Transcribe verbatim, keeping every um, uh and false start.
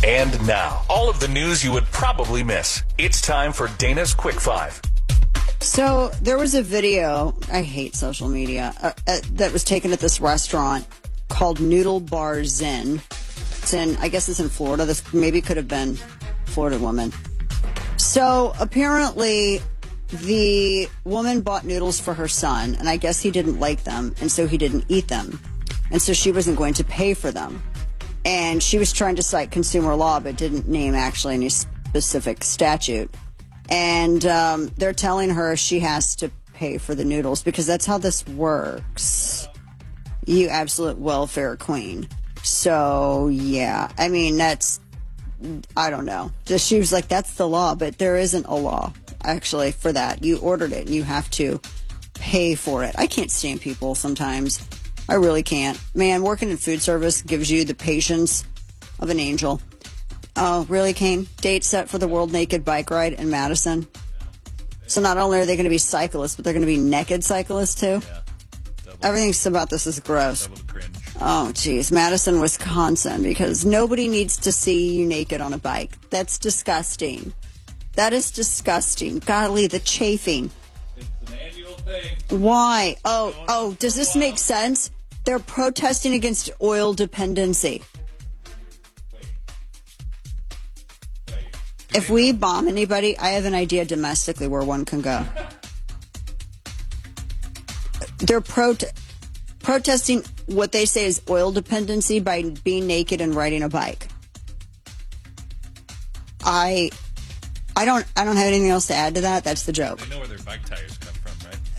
And now, all of the news you would probably miss. It's time for Dana's Quick Five. So there was a video, I hate social media, uh, uh, that was taken at this restaurant called Noodle Bar Zen. It's in, I guess it's in Florida. This maybe could have been Florida woman. So apparently the woman bought noodles for her son, and I guess he didn't like them, and so he didn't eat them. And so she wasn't going to pay for them. And she was trying to cite consumer law, but didn't name actually any specific statute. And um, they're telling her she has to pay for the noodles because that's how this works. You absolute welfare queen. So, yeah. I mean, that's, I don't know. Just, she was like, that's the law, but there isn't a law, actually, for that. You ordered it, and you have to pay for it. I can't stand people sometimes. I really can't. Man, working in food service gives you the patience of an angel. Oh, really, Kane? Date set for the World Naked Bike Ride in Madison. So not only are they going to be cyclists, but they're going to be naked cyclists, too? Yeah. Double, Everything about this is gross. double the cringe. Oh, geez. Madison, Wisconsin, because nobody needs to see you naked on a bike. That's disgusting. That is disgusting. Golly, the chafing. It's an annual thing. Why? Oh, oh, does this make sense? They're protesting against oil dependency. If we bomb anybody, I have an idea domestically where one can go. They're pro- protesting what they say is oil dependency by being naked and riding a bike. I, I don't, I don't have anything else to add to that. That's the joke. They know where their bike tires